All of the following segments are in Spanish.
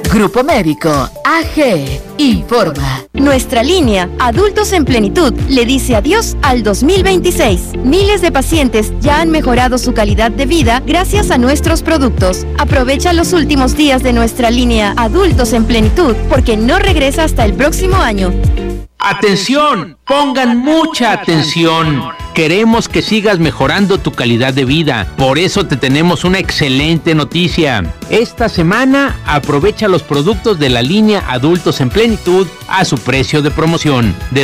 Grupo Médico AG informa. Nuestra línea Adultos en Plenitud le dice adiós al 2026. Miles de pacientes ya han mejorado su calidad de vida gracias a nuestros productos. Aprovecha los últimos días de nuestra línea Adultos en Plenitud porque no regresa hasta el próximo año. ¡Atención! ¡Pongan mucha atención! Queremos que sigas mejorando tu calidad de vida. Por eso te tenemos una excelente noticia. Esta semana aprovecha los productos de la línea Adultos en Plenitud a su precio de promoción, de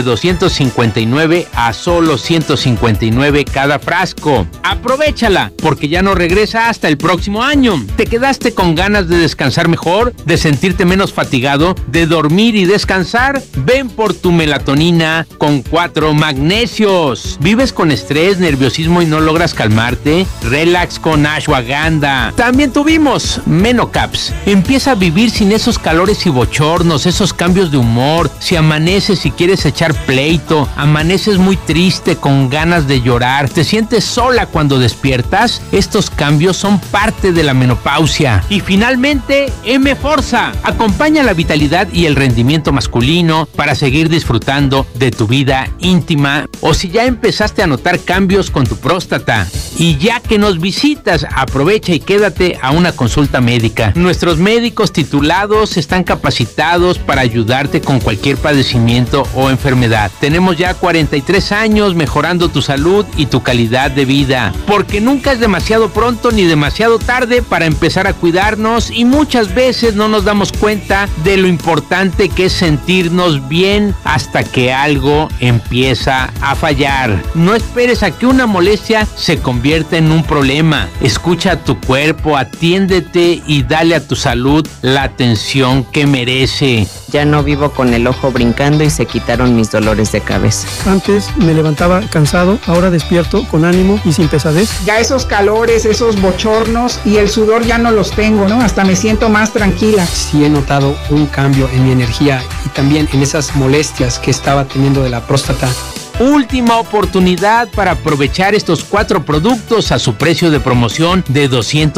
$259 a solo $159 cada frasco. Aprovéchala, porque ya no regresa hasta el próximo año. ¿Te quedaste con ganas de descansar mejor, de sentirte menos fatigado, de dormir y descansar? Ven por tu melatonina con 4 magnesios. ¿Vives con estrés, nerviosismo y no logras calmarte? Relax con ashwagandha. También tuvimos Menocaps. Empieza a vivir sin esos calores y bochornos, esos cambios de humor. Si amaneces y quieres echar pleito, amaneces muy triste, con ganas de llorar, te sientes sola cuando despiertas, estos cambios son parte de la menopausia. Y finalmente, M-Forza. Acompaña la vitalidad y el rendimiento masculino para seguir disfrutando de tu vida íntima, o si ya empezaste a notar cambios con tu próstata. Y ya que nos visitas, aprovecha y quédate a una consulta médica. Nuestros médicos titulados están capacitados para ayudarte con cualquier padecimiento o enfermedad. Tenemos ya 43 años mejorando tu salud y tu calidad de vida, porque nunca es demasiado pronto ni demasiado tarde para empezar a cuidarnos, y muchas veces no nos damos cuenta de lo importante que es sentirnos bien hasta que algo empieza a fallar. No esperes a que una molestia se convierta en un problema. Escucha a tu cuerpo, atiéndete y dale a tu salud la atención que merece. Ya no vivo con el ojo brincando y se quitaron mis dolores de cabeza. Antes me levantaba cansado, ahora despierto con ánimo y sin pesadez. Ya esos calores, esos bochornos y el sudor ya no los tengo, ¿no? Hasta me siento más tranquila. Sí he notado un cambio en mi energía y también en esas molestias que estaba teniendo de la próstata. Última oportunidad para aprovechar estos 4 productos a su precio de promoción de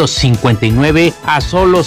$259 a solo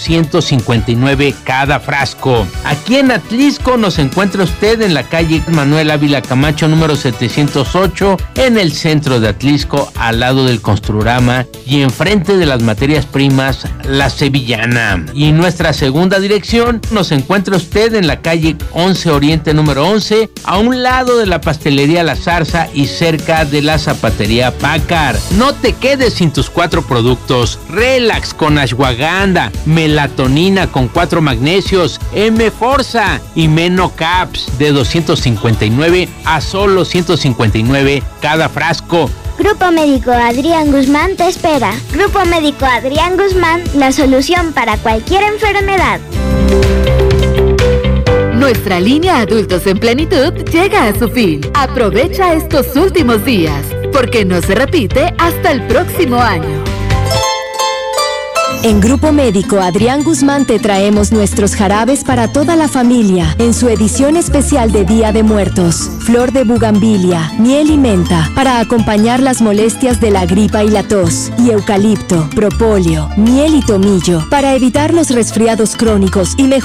$159 cada frasco. Aquí en Atlixco nos encuentra usted en la calle Manuel Ávila Camacho número 708, en el centro de Atlixco, al lado del Construrama y enfrente de las materias primas La Sevillana. Y en nuestra segunda dirección nos encuentra usted en la calle 11 Oriente número 11, a un lado de la pastelería La Zarza y cerca de la zapatería Packard. No te quedes sin tus 4 productos. Relax con ashwagandha, melatonina con 4 magnesios, M-Forza y Menocaps, de $259 a solo $159 cada frasco. Grupo Médico Adrián Guzmán te espera. Grupo Médico Adrián Guzmán, la solución para cualquier enfermedad. Nuestra línea Adultos en Plenitud llega a su fin. Aprovecha estos últimos días, porque no se repite hasta el próximo año. En Grupo Médico Adrián Guzmán te traemos nuestros jarabes para toda la familia en su edición especial de Día de Muertos. Flor de bugambilia, miel y menta para acompañar las molestias de la gripa y la tos. Y eucalipto, propóleo, miel y tomillo para evitar los resfriados crónicos y mejorar